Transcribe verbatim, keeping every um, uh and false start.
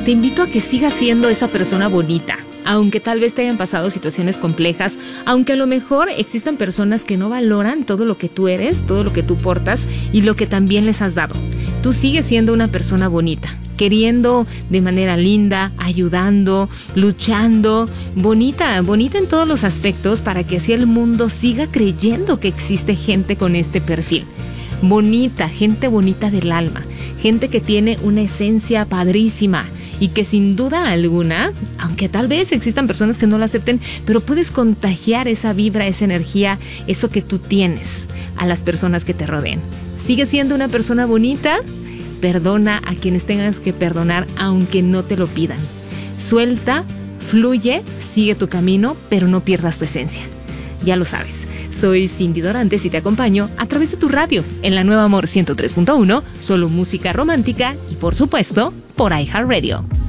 te invito a que sigas siendo esa persona bonita. Aunque tal vez te hayan pasado situaciones complejas, aunque a lo mejor existan personas que no valoran todo lo que tú eres, todo lo que tú portas y lo que también les has dado. Tú sigues siendo una persona bonita, queriendo de manera linda, ayudando, luchando, bonita, bonita en todos los aspectos para que así el mundo siga creyendo que existe gente con este perfil. Bonita, gente bonita del alma, gente que tiene una esencia padrísima y que sin duda alguna, aunque tal vez existan personas que no lo acepten, pero puedes contagiar esa vibra, esa energía, eso que tú tienes a las personas que te rodeen. Sigue siendo una persona bonita, perdona a quienes tengas que perdonar aunque no te lo pidan. Suelta, fluye, sigue tu camino, pero no pierdas tu esencia. Ya lo sabes, soy Cindy Dorantes y te acompaño a través de tu radio en la Nueva Amor ciento tres punto uno, solo música romántica y por supuesto por iHeartRadio.